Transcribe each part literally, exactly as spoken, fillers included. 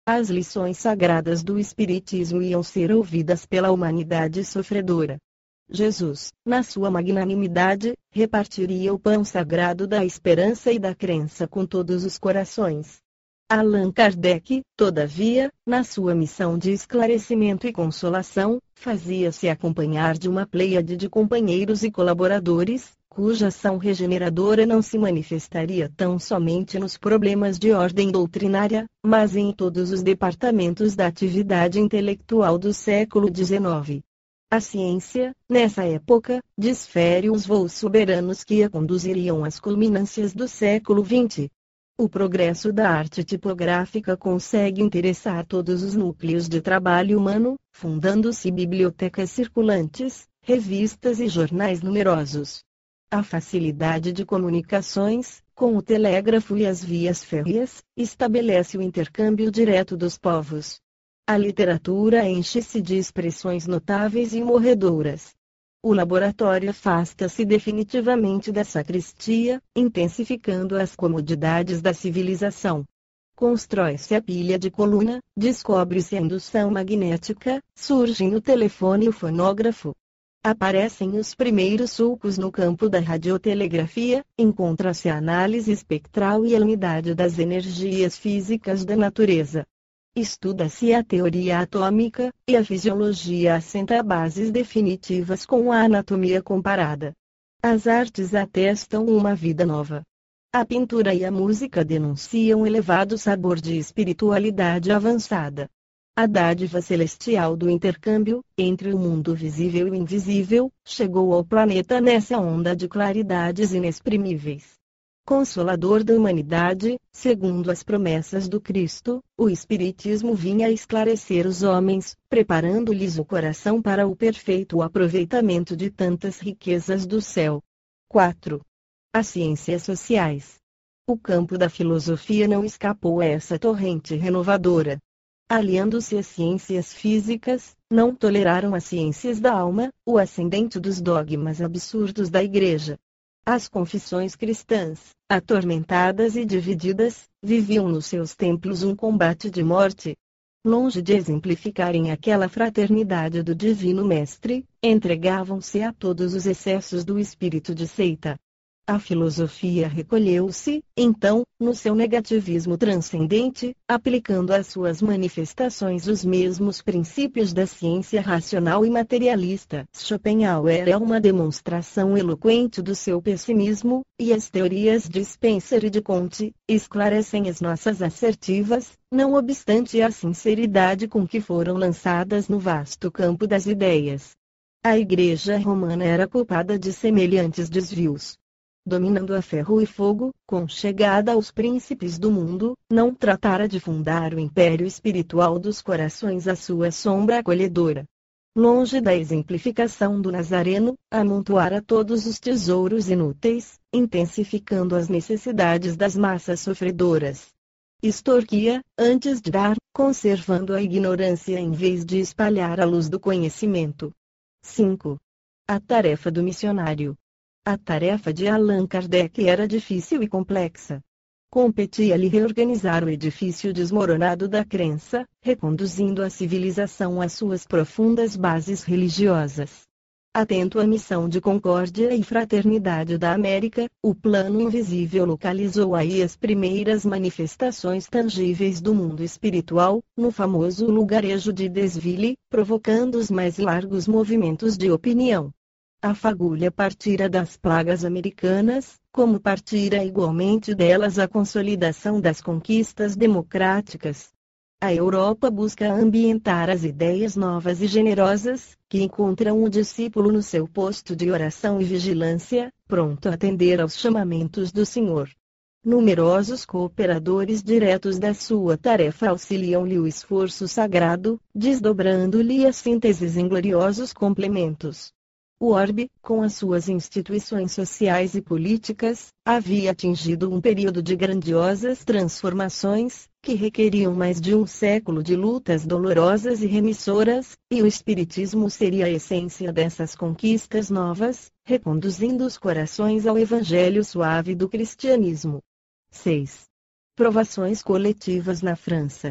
As lições sagradas do Espiritismo iam ser ouvidas pela humanidade sofredora. Jesus, na sua magnanimidade, repartiria o pão sagrado da esperança e da crença com todos os corações. Allan Kardec, todavia, na sua missão de esclarecimento e consolação, fazia-se acompanhar de uma pleiade de companheiros e colaboradores, cuja ação regeneradora não se manifestaria tão somente nos problemas de ordem doutrinária, mas em todos os departamentos da atividade intelectual do século dezenove. A ciência, nessa época, desfere os voos soberanos que a conduziriam às culminâncias do século vinte. O progresso da arte tipográfica consegue interessar todos os núcleos de trabalho humano, fundando-se bibliotecas circulantes, revistas e jornais numerosos. A facilidade de comunicações, com o telégrafo e as vias férreas, estabelece o intercâmbio direto dos povos. A literatura enche-se de expressões notáveis e morredoras. O laboratório afasta-se definitivamente da sacristia, intensificando as comodidades da civilização. Constrói-se a pilha de coluna, descobre-se a indução magnética, surgem o telefone e o fonógrafo. Aparecem os primeiros sulcos no campo da radiotelegrafia, encontra-se a análise espectral e a unidade das energias físicas da natureza. Estuda-se a teoria atômica, e a fisiologia assenta bases definitivas com a anatomia comparada. As artes atestam uma vida nova. A pintura e a música denunciam elevado sabor de espiritualidade avançada. A dádiva celestial do intercâmbio, entre o mundo visível e o invisível, chegou ao planeta nessa onda de claridades inexprimíveis. Consolador da humanidade, segundo as promessas do Cristo, o Espiritismo vinha esclarecer os homens, preparando-lhes o coração para o perfeito aproveitamento de tantas riquezas do céu. quatro. As ciências sociais. O campo da filosofia não escapou a essa torrente renovadora. Aliando-se às ciências físicas, não toleraram as ciências da alma, o ascendente dos dogmas absurdos da Igreja. As confissões cristãs, atormentadas e divididas, viviam nos seus templos um combate de morte. Longe de exemplificarem aquela fraternidade do Divino Mestre, entregavam-se a todos os excessos do espírito de seita. A filosofia recolheu-se, então, no seu negativismo transcendente, aplicando às suas manifestações os mesmos princípios da ciência racional e materialista. Schopenhauer é uma demonstração eloquente do seu pessimismo, e as teorias de Spencer e de Comte esclarecem as nossas assertivas, não obstante a sinceridade com que foram lançadas no vasto campo das ideias. A Igreja Romana era culpada de semelhantes desvios. Dominando a ferro e fogo, com chegada aos príncipes do mundo, não tratara de fundar o império espiritual dos corações à sua sombra acolhedora. Longe da exemplificação do Nazareno, amontoara todos os tesouros inúteis, intensificando as necessidades das massas sofredoras. Extorquia, antes de dar, conservando a ignorância em vez de espalhar a luz do conhecimento. cinco. A tarefa do missionário. A tarefa de Allan Kardec era difícil e complexa. Competia-lhe reorganizar o edifício desmoronado da crença, reconduzindo a civilização às suas profundas bases religiosas. Atento à missão de concórdia e fraternidade da América, o plano invisível localizou aí as primeiras manifestações tangíveis do mundo espiritual, no famoso lugarejo de Desville, provocando os mais largos movimentos de opinião. A fagulha partira das plagas americanas, como partira igualmente delas a consolidação das conquistas democráticas. A Europa busca ambientar as ideias novas e generosas, que encontram o discípulo no seu posto de oração e vigilância, pronto a atender aos chamamentos do Senhor. Numerosos cooperadores diretos da sua tarefa auxiliam-lhe o esforço sagrado, desdobrando-lhe as sínteses em gloriosos complementos. O orbe, com as suas instituições sociais e políticas, havia atingido um período de grandiosas transformações, que requeriam mais de um século de lutas dolorosas e remissoras, e o Espiritismo seria a essência dessas conquistas novas, reconduzindo os corações ao Evangelho suave do cristianismo. seis. Provações coletivas na França.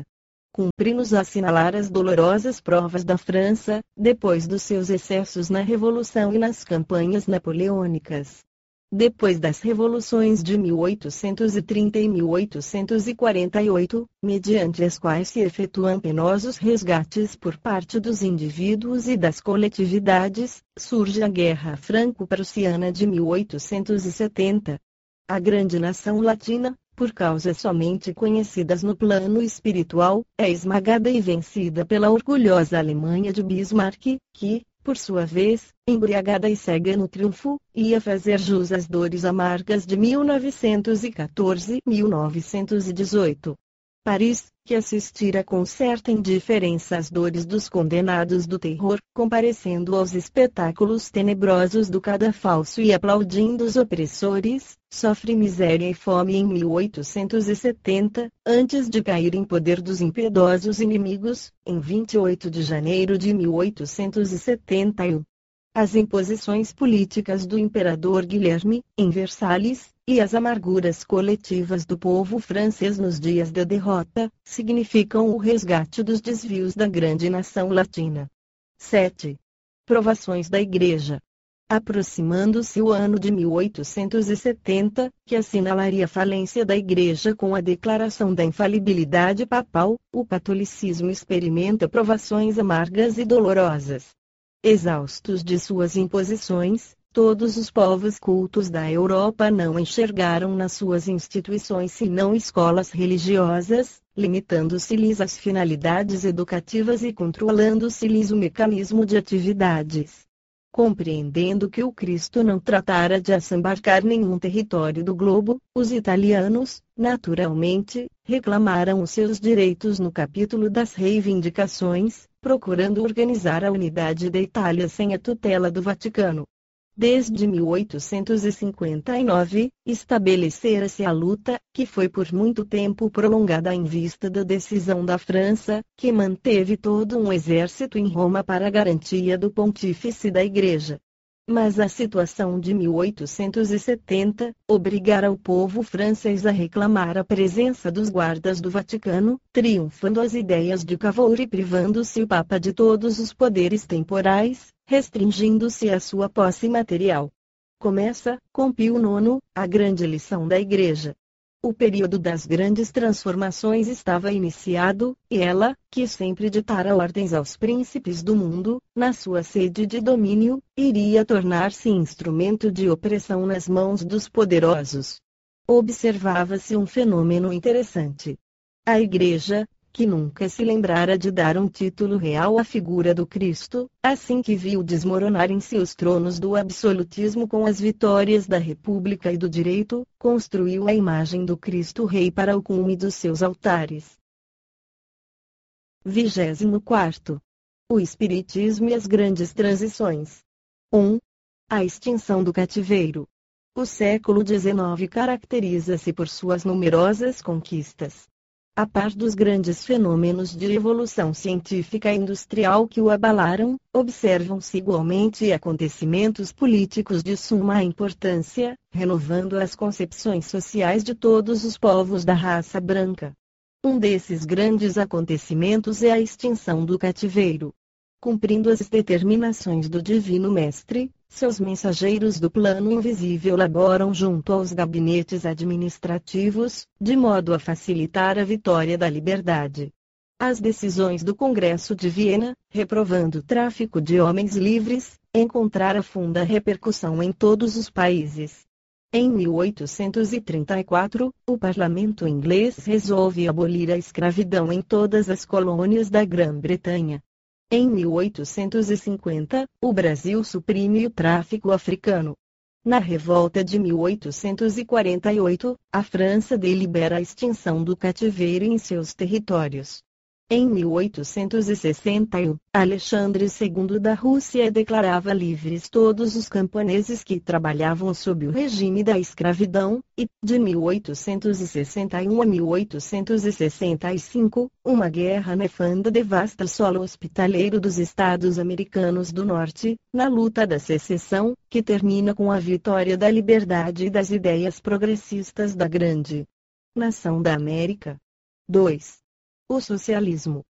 Cumpre-nos assinalar as dolorosas provas da França, depois dos seus excessos na Revolução e nas campanhas napoleônicas. Depois das revoluções de mil oitocentos e trinta e mil oitocentos e quarenta e oito, mediante as quais se efetuam penosos resgates por parte dos indivíduos e das coletividades, surge a Guerra Franco-Prussiana de mil oitocentos e setenta. A grande nação latina, por causas somente conhecidas no plano espiritual, é esmagada e vencida pela orgulhosa Alemanha de Bismarck, que, por sua vez, embriagada e cega no triunfo, ia fazer jus às dores amargas de mil novecentos e quatorze e mil novecentos e dezoito. Paris, que assistira com certa indiferença às dores dos condenados do terror, comparecendo aos espetáculos tenebrosos do cadafalso e aplaudindo os opressores, sofre miséria e fome em mil oitocentos e setenta, antes de cair em poder dos impiedosos inimigos, em vinte e oito de janeiro de mil oitocentos e setenta e um. As imposições políticas do imperador Guilherme, em Versalhes, e as amarguras coletivas do povo francês nos dias da derrota, significam o resgate dos desvios da grande nação latina. sete. Provações da Igreja. Aproximando-se o ano de mil oitocentos e setenta, que assinalaria a falência da Igreja com a declaração da infalibilidade papal, o catolicismo experimenta provações amargas e dolorosas. Exaustos de suas imposições, todos os povos cultos da Europa não enxergaram nas suas instituições senão escolas religiosas, limitando-se-lhes as finalidades educativas e controlando-se-lhes o mecanismo de atividades. Compreendendo que o Cristo não tratara de assambarcar nenhum território do globo, os italianos, naturalmente, reclamaram os seus direitos no capítulo das reivindicações, procurando organizar a unidade da Itália sem a tutela do Vaticano. Desde mil oitocentos e cinquenta e nove, estabelecera-se a luta, que foi por muito tempo prolongada em vista da decisão da França, que manteve todo um exército em Roma para a garantia do pontífice da Igreja. Mas a situação de mil oitocentos e setenta, obrigara o povo francês a reclamar a presença dos guardas do Vaticano, triunfando as ideias de Cavour e privando-se o Papa de todos os poderes temporais, restringindo-se a sua posse material. Começa, com Pio nono, a grande lição da Igreja. O período das grandes transformações estava iniciado, e ela, que sempre ditara ordens aos príncipes do mundo, na sua sede de domínio, iria tornar-se instrumento de opressão nas mãos dos poderosos. Observava-se um fenômeno interessante. A Igreja, que nunca se lembrara de dar um título real à figura do Cristo, assim que viu desmoronarem-se os tronos do absolutismo com as vitórias da República e do Direito, construiu a imagem do Cristo Rei para o cume dos seus altares. vigésimo quarto. O Espiritismo e as grandes transições. um. A extinção do cativeiro. O século dezenove caracteriza-se por suas numerosas conquistas. A par dos grandes fenômenos de evolução científica e industrial que o abalaram, observam-se igualmente acontecimentos políticos de suma importância, renovando as concepções sociais de todos os povos da raça branca. Um desses grandes acontecimentos é a extinção do cativeiro. Cumprindo as determinações do Divino Mestre, seus mensageiros do plano invisível laboram junto aos gabinetes administrativos, de modo a facilitar a vitória da liberdade. As decisões do Congresso de Viena, reprovando o tráfico de homens livres, encontraram funda repercussão em todos os países. Em mil oitocentos e trinta e quatro, o parlamento inglês resolve abolir a escravidão em todas as colônias da Grã-Bretanha. Em mil oitocentos e cinquenta, o Brasil suprime o tráfico africano. Na revolta de mil oitocentos e quarenta e oito, a França delibera a extinção do cativeiro em seus territórios. Em mil oitocentos e sessenta e um, Alexandre segundo da Rússia declarava livres todos os camponeses que trabalhavam sob o regime da escravidão, e, de mil oitocentos e sessenta e um a mil oitocentos e sessenta e cinco, uma guerra nefanda devasta o solo hospitaleiro dos Estados Americanos do Norte, na luta da secessão, que termina com a vitória da liberdade e das ideias progressistas da grande nação da América. dois. O socialismo,